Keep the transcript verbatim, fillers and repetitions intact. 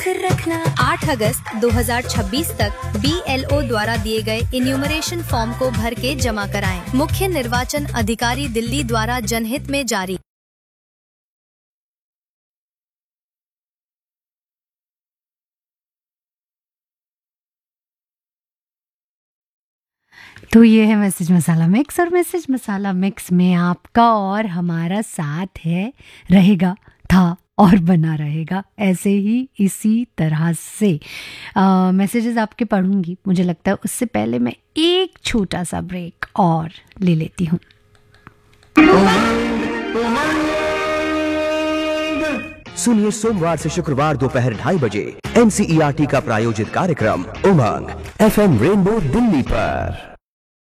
रखना। आठ अगस्त दो हज़ार छब्बीस तक बी एल ओ द्वारा दिए गए इन्यूमरेशन फॉर्म को भर के जमा कराएं। मुख्य निर्वाचन अधिकारी दिल्ली द्वारा जनहित में जारी। तो ये है मैसेज मसाला मिक्स, और मैसेज मसाला मिक्स में आपका और हमारा साथ है, रहेगा, था और बना रहेगा ऐसे ही इसी तरह से। मैसेजेस आपके पढ़ूंगी, मुझे लगता है उससे पहले मैं एक छोटा सा ब्रेक और ले लेती हूँ। सुनिए सोमवार से शुक्रवार दोपहर ढाई बजे N C E R T का प्रायोजित कार्यक्रम उमंग एफ एम रेनबो दिल्ली पर।